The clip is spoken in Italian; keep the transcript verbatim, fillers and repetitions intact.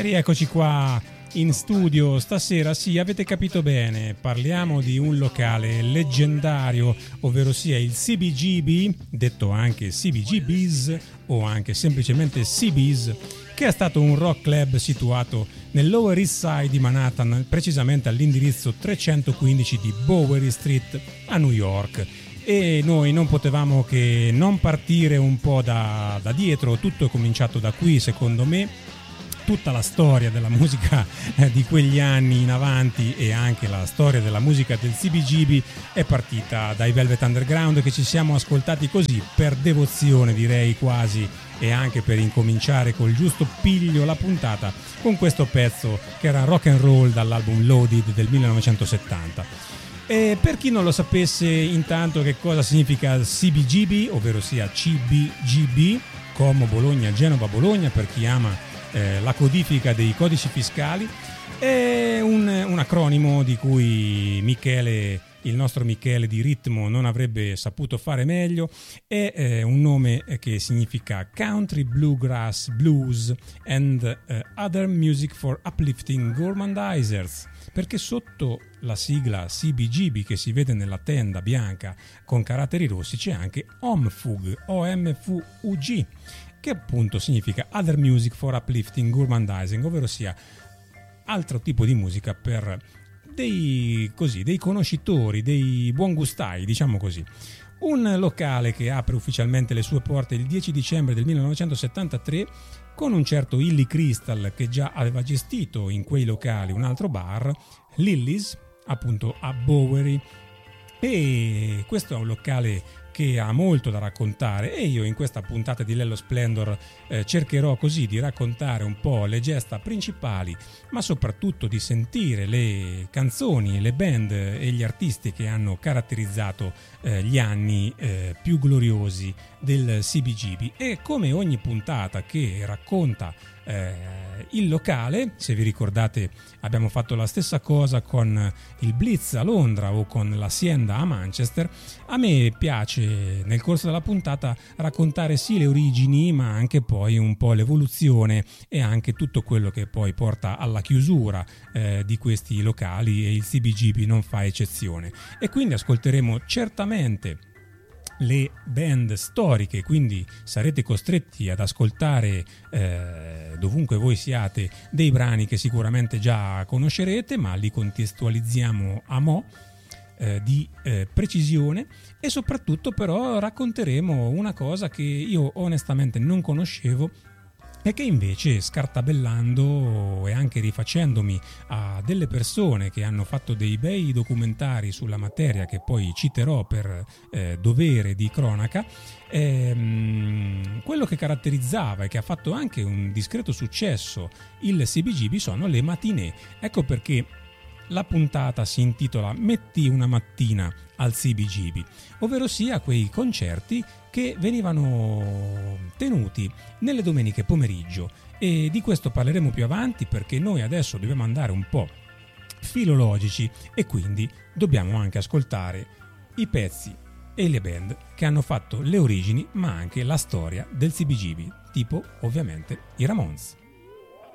E rieccoci qua in studio stasera. Sì, avete capito bene, parliamo di un locale leggendario, ovvero sia il C B G B, detto anche C B G B's o anche semplicemente C B's, che è stato un rock club situato nel Lower East Side di Manhattan, precisamente all'indirizzo trecentoquindici di Bowery Street a New York. E noi non potevamo che non partire un po' da, da dietro. Tutto è cominciato da qui, secondo me. Tutta la storia della musica eh, di quegli anni in avanti e anche la storia della musica del C B G B è partita dai Velvet Underground, che ci siamo ascoltati così per devozione, direi quasi, e anche per incominciare col giusto piglio la puntata con questo pezzo che era rock and roll dall'album Loaded del millenovecentosettanta. E per chi non lo sapesse intanto che cosa significa C B G B, ovvero sia C B G B, Como Bologna Genova Bologna, per chi ama eh, la codifica dei codici fiscali, è un, un acronimo di cui Michele, il nostro Michele di ritmo, non avrebbe saputo fare meglio. È eh, un nome che significa Country Bluegrass Blues and eh, Other Music for Uplifting Gourmandizers, perché sotto la sigla C B G B che si vede nella tenda bianca con caratteri rossi c'è anche O M F U G, O M F U G, che appunto significa Other Music for Uplifting Gourmandizing, ovvero sia altro tipo di musica per dei, così, dei conoscitori, dei buongustai, diciamo così. Un locale che apre ufficialmente le sue porte il dieci dicembre del millenovecentosettantatré, con un certo Illy Crystal che già aveva gestito in quei locali un altro bar, Lily's, appunto a Bowery. E questo è un locale che ha molto da raccontare, e io in questa puntata di Lello Splendor eh, cercherò così di raccontare un po' le gesta principali, ma soprattutto di sentire le canzoni, le band e gli artisti che hanno caratterizzato eh, gli anni eh, più gloriosi del C B G B. E come ogni puntata che racconta eh, il locale, se vi ricordate abbiamo fatto la stessa cosa con il Blitz a Londra o con l'Hacienda a Manchester, a me piace nel corso della puntata raccontare sì le origini, ma anche poi un po' l'evoluzione e anche tutto quello che poi porta alla chiusura eh, di questi locali, e il C B G B non fa eccezione. E quindi ascolteremo certamente le band storiche, quindi sarete costretti ad ascoltare eh, dovunque voi siate dei brani che sicuramente già conoscerete, ma li contestualizziamo a mo' eh, di eh, precisione, e soprattutto però racconteremo una cosa che io onestamente non conoscevo e che invece, scartabellando e anche rifacendomi a delle persone che hanno fatto dei bei documentari sulla materia, che poi citerò per eh, dovere di cronaca, ehm, quello che caratterizzava e che ha fatto anche un discreto successo il C B G B sono le matinée. Ecco perché la puntata si intitola Metti una mattina al C B G B, ovvero sia quei concerti che venivano tenuti nelle domeniche pomeriggio, e di questo parleremo più avanti, perché noi adesso dobbiamo andare un po' filologici e quindi dobbiamo anche ascoltare i pezzi e le band che hanno fatto le origini ma anche la storia del C B G B, tipo ovviamente i Ramones.